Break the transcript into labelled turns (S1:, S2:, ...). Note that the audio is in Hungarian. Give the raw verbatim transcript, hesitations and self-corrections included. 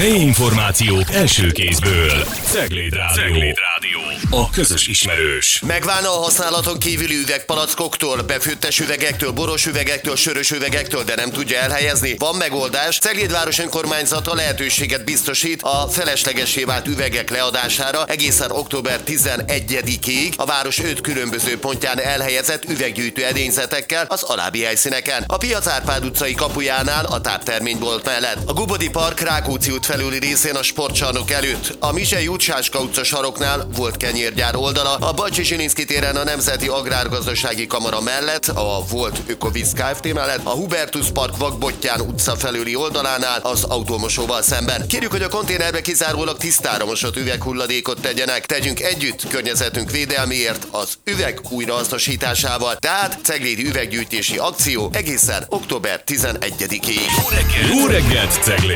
S1: Helyi információk első kézből. Cegléd Rádió. Cegléd Rádió. A közös ismerős.
S2: Megválna a használaton kívüli üvegpalackoktól, befőttes üvegektől, boros üvegektől, sörös üvegektől, de nem tudja elhelyezni? Van megoldás. Cegléd város önkormányzata lehetőséget biztosít a feleslegessé vált üvegek leadására egészen október tizenegyedikéig a város öt különböző pontján elhelyezett üveggyűjtő edényzetekkel az alábbi helyszíneken. A Piac Árpád utcai kapujánál a tápterménybolt mellett, a Gubodi Park Rákóczi út felüli részén a sportcsarnok előtt, a Mizsei út Sáska utca saroknál volt kenyérgyár oldala, a Bajcsi Zsilinszky téren a Nemzeti Agrárgazdasági Kamara mellett, a volt Ökovíz Kft. Mellett, a Hubertus Park Vakbottyán utca felüli oldalánál az autómosóval szemben. Kérjük, hogy a konténerbe kizárólag tisztára mosott üveghulladékot tegyenek. Tegyünk együtt környezetünk védelméért az üveg újrahasznosításával. Tehát ceglédi üveggyűjtési akció egészen október tizenegyedikéig.
S1: Jó reggelt, Cegléd!